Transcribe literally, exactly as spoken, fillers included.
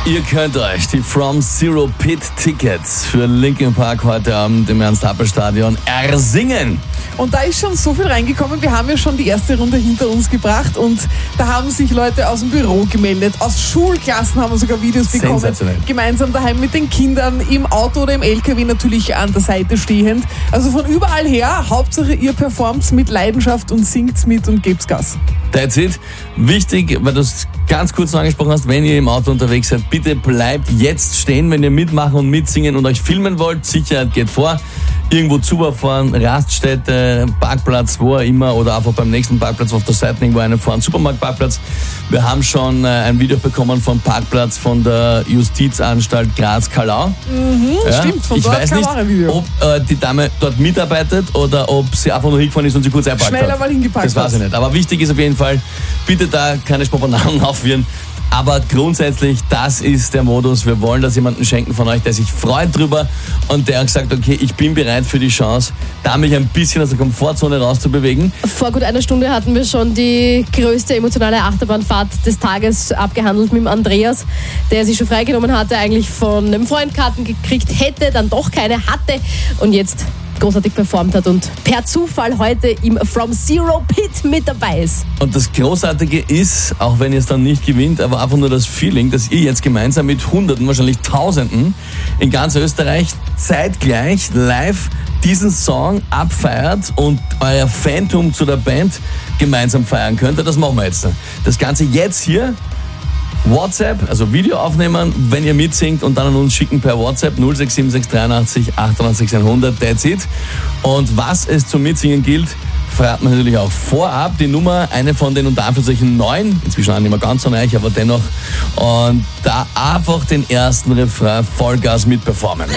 Ihr könnt euch die From Zero Pit Tickets für Linkin Park heute Abend im Ernst-Happel-Stadion ersingen. Und da ist schon so viel reingekommen. Wir haben ja schon die erste Runde hinter uns gebracht und da haben sich Leute aus dem Büro gemeldet, aus Schulklassen haben wir sogar Videos bekommen. Gemeinsam daheim mit den Kindern, im Auto oder im L K W natürlich an der Seite stehend. Also von überall her, Hauptsache ihr performt mit Leidenschaft und singt mit und gebt's Gas. That's it. Wichtig, weil du es ganz kurz noch angesprochen hast, wenn ihr im Auto unterwegs seid, bitte bleibt jetzt stehen, wenn ihr mitmachen und mitsingen und euch filmen wollt. Sicherheit geht vor. Irgendwo zufahren, Raststätte, Parkplatz, wo auch immer, oder einfach beim nächsten Parkplatz auf der Seite irgendwo einen fahren, Supermarktparkplatz. Wir haben schon äh, ein Video bekommen vom Parkplatz von der Justizanstalt Graz-Kallau. Mhm, ja, stimmt, von ich dort weiß kam nicht, auch ein Video. ob äh, die Dame dort mitarbeitet oder ob sie einfach nur hingefahren ist und sie kurz einpackt hat. Schneller mal hingepackt. Das weiß ich nicht. Aber wichtig ist auf jeden Fall, bitte da keine Spoponaden aufführen. Aber grundsätzlich, das ist der Modus. Wir wollen das jemanden schenken von euch, der sich freut drüber und der auch sagt, okay, ich bin bereit für die Chance, da mich ein bisschen aus der Komfortzone rauszubewegen. Vor gut einer Stunde hatten wir schon die größte emotionale Achterbahnfahrt des Tages abgehandelt mit dem Andreas, der sich schon freigenommen hatte, eigentlich von einem Freund Karten gekriegt hätte, dann doch keine hatte und jetzt großartig performt hat und per Zufall heute im From Zero Pit mit dabei ist. Und das Großartige ist, auch wenn ihr es dann nicht gewinnt, aber einfach nur das Feeling, dass ihr jetzt gemeinsam mit Hunderten, wahrscheinlich Tausenden in ganz Österreich zeitgleich live diesen Song abfeiert und euer Phantom zu der Band gemeinsam feiern könnt. Das machen wir jetzt. Das Ganze jetzt hier. WhatsApp, also Video aufnehmen, wenn ihr mitsingt und dann an uns schicken per WhatsApp null sechs sieben sechs dreiundachtzig achtundachtzig hundert, that's it. Und was es zum Mitsingen gilt, verraten wir natürlich auch vorab. Die Nummer, eine von den unter Anführungszeichen neun, inzwischen auch nicht mehr ganz so neu, aber dennoch. Und da einfach den ersten Refrain Vollgas mitperformen.